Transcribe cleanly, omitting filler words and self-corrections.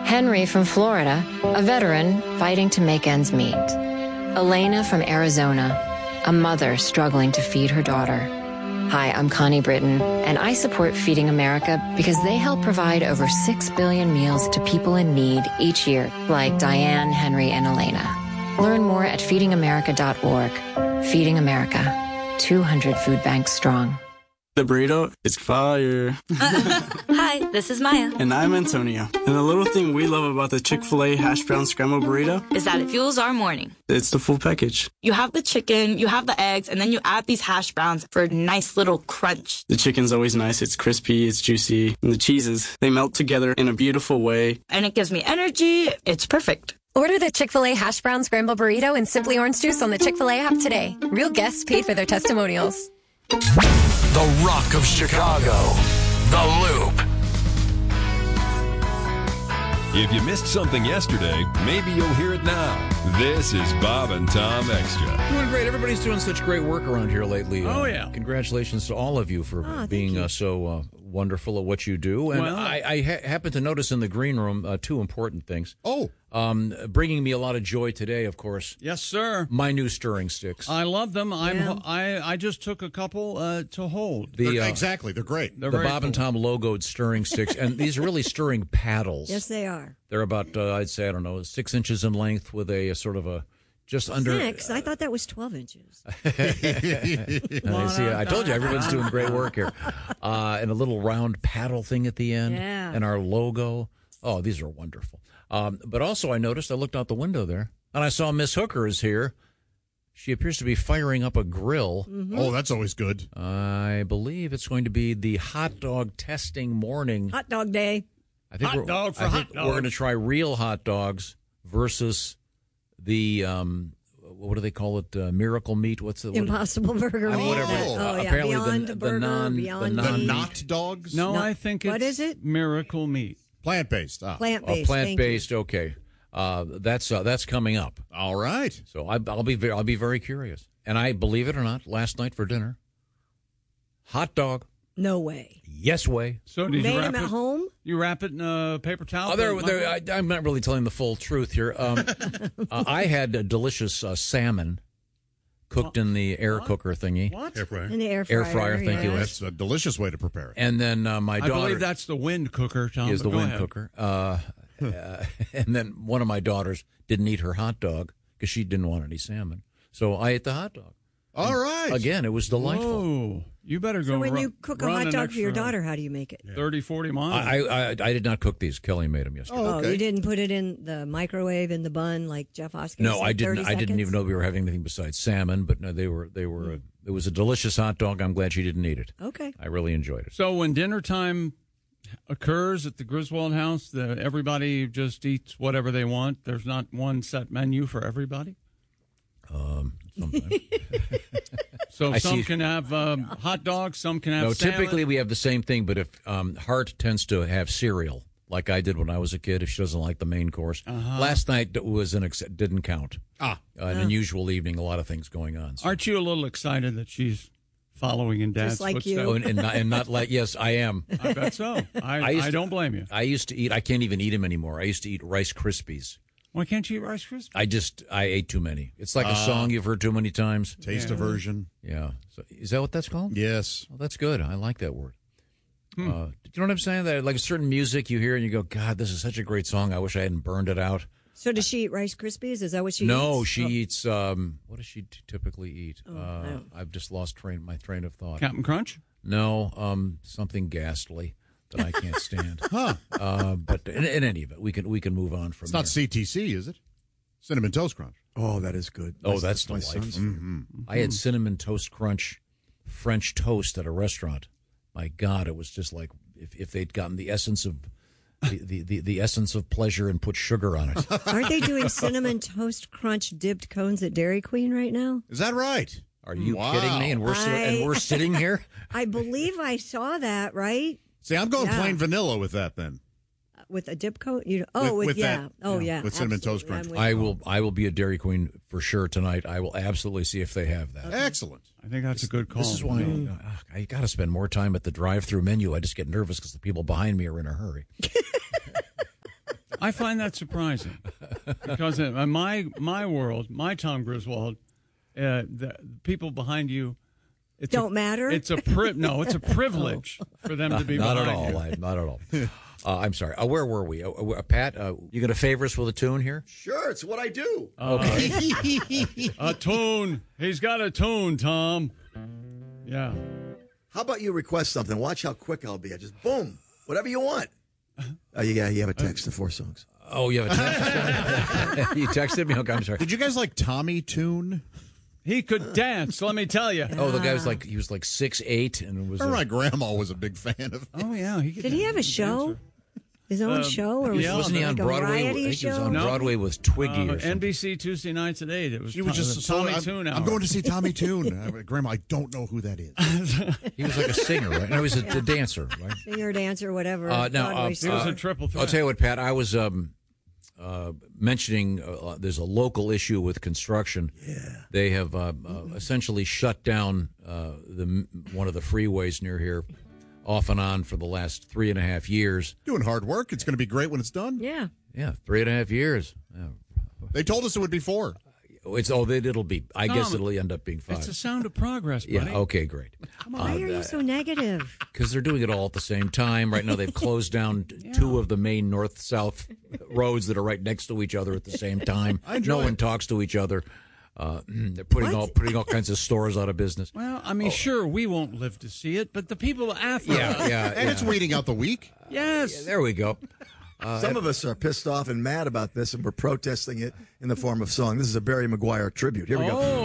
Henry from Florida, a veteran fighting to make ends meet. Elena from Arizona, a mother struggling to feed her daughter. Hi, I'm Connie Britton, and I support Feeding America because they help provide over 6 billion meals to people in need each year, like Diane, Henry, and Elena. Learn more at feedingamerica.org. Feeding America, 200 food banks strong. The burrito is fire. Hi, this is Maya. And I'm Antonio. And the little thing we love about the Chick-fil-A hash brown scrambled burrito is that it fuels our morning. It's the full package. You have the chicken, you have the eggs, and then you add these hash browns for a nice little crunch. The chicken's always nice. It's crispy, it's juicy. And the cheeses, they melt together in a beautiful way. And it gives me energy. It's perfect. Order the Chick-fil-A hash brown scrambled burrito and Simply Orange Juice on the Chick-fil-A app today. Real guests paid for their testimonials. The Rock of Chicago, The Loop. If you missed something yesterday, maybe you'll hear it now. This is Bob and Tom Extra. Doing great. Everybody's doing such great work around here lately. Oh, yeah. Congratulations to all of you for being so wonderful at what you do. And well, I happen to notice in the green room two important things. Oh. Bringing me a lot of joy today, of course. Yes, sir. My new stirring sticks. I love them. I just took a couple to hold. Exactly. They're great. The Bob and Tom logoed stirring sticks. And these are really stirring paddles. Yes, they are. They're about, I'd say, 6 inches in length with a sort of a just under 6? I thought that was 12 inches. I told you, everyone's doing great work here. And a little round paddle thing at the end. Yeah. And our logo. Oh, these are wonderful. But also I noticed, I looked out the window there, and I saw Miss Hooker is here. She appears to be firing up a grill. Mm-hmm. Oh, that's always good. I believe it's going to be the hot dog testing morning. Hot dog day. I think we're going to try real hot dogs versus the what do they call it? Miracle meat? What's the Impossible Burger meat? Whatever. Apparently Beyond the Burger, non the not dogs. No, I think it's what is it? Miracle meat. Plant-based. Plant-based. Plant-based. Okay, that's coming up. All right. So I'll be very curious. And I believe it or not, last night for dinner, hot dog. No way. Yes way. So did you you made wrap them at home? You wrap it in a paper towel? I'm not really telling the full truth here. I had a delicious salmon cooked in the air cooker thingy. What? Air fryer. In the air fryer. Air fryer, thank you. That's a delicious way to prepare it. And then my daughter... I believe that's the wind cooker, Tom. Is the Go wind ahead. cooker. And then one of my daughters didn't eat her hot dog because she didn't want any salmon. So I ate the hot dog. All right. Again, it was delightful. Whoa. You better go. So when you cook a hot dog for your daughter, how do you make it? 30, 40 miles. I did not cook these. Kelly made them yesterday. Oh, you didn't put it in the microwave in the bun like Jeff Hoskins? No, I didn't. 30 I didn't even know we were having anything besides salmon. But no, they were. It was a delicious hot dog. I'm glad she didn't eat it. Okay. I really enjoyed it. So when dinner time occurs at the Griswold house, everybody just eats whatever they want. There's not one set menu for everybody. Sometimes. So some can have hot dogs, some can have No, salmon. typically we have the same thing, but if Hart tends to have cereal, like I did when I was a kid, if she doesn't like the main course. Last night was didn't count. An unusual evening, a lot of things going on. So. Aren't you a little excited that she's following in Dad's Just like footsteps? you. And not like, yes, I am. I bet so. I don't blame you. I used to eat, I can't even eat them anymore. I used to eat Rice Krispies. Why can't you eat Rice Krispies? I ate too many. It's like a song you've heard too many times. Taste aversion. Yeah. So, is that what that's called? Yes. Well, that's good. I like that word. Do you know what I'm saying? That like a certain music you hear and you go, God, this is such a great song. I wish I hadn't burned it out. So does she eat Rice Krispies? Is that what she eats? No, she eats, what does she typically eat? I've just lost my train of thought. Captain Crunch? No, something ghastly that I can't stand. But in any event, we can move on from there. It's not CTC, is it? Cinnamon Toast Crunch. Oh, that is good. Oh, that's my delightful. son's. Mm-hmm. I had Cinnamon Toast Crunch French toast at a restaurant. My God, it was just like if they'd gotten the essence of the essence of pleasure and put sugar on it. Aren't they doing Cinnamon Toast Crunch dipped cones at Dairy Queen right now? Is that right? Are you kidding me? And we're sitting here? I believe I saw that, right? See, I'm going plain vanilla with that then. With a dip coat? With that, yeah. With Cinnamon Toast Crunch. I will be a Dairy Queen for sure tonight. I will absolutely see if they have that. Okay. Excellent. I think that's a good call. This is why I got to spend more time at the drive-through menu. I just get nervous because the people behind me are in a hurry. I find that surprising because in my world, my Tom Griswold, the people behind you don't matter. It's a it's a privilege for them to be not behind at all. you. Not at all. I'm sorry. Where were we? Pat, you going to favor us with a tune here? Sure, it's what I do. Okay. A tune. He's got a tune, Tom. Yeah. How about you request something? Watch how quick I'll be. I just boom, whatever you want. You have a text of 4 songs. Oh, you have a text? You texted me? Okay, I'm sorry. Did you guys like Tommy Tune? He could dance, let me tell you. Oh, the guy was like 6'8", and was. My grandma was a big fan of. Oh yeah, did he have a show? His own show, or wasn't he on Broadway? I think he was on Broadway with Twiggy or something. NBC Tuesday nights at 8. It was. She was just Tommy Tune. I'm going to see Tommy Tune. Grandma, I don't know who that is. He was like a singer, right? No, he was a dancer, right? Singer, dancer, whatever. Now, it was a triple threat. I'll tell you what, Pat. I was mentioning there's a local issue with construction. Yeah. They have essentially shut down one of the freeways near here, off and on for the last 3.5 years. Doing hard work. It's going to be great when it's done. Yeah. Yeah, 3.5 years. Yeah. They told us it would be 4. It'll be. I guess it'll end up being 5. It's a sound of progress, buddy. Yeah. Okay. Great. Why are you so negative? Because they're doing it all at the same time. Right now, they've closed down 2 of the main north-south roads that are right next to each other at the same time. No one talks to each other. They're putting all kinds of stores out of business. Well, I mean, sure, we won't live to see it, but the people after us. And it's weeding out the weak. Yes. There we go. Some of us are pissed off and mad about this, and we're protesting it in the form of song. This is a Barry Maguire tribute. Here we go.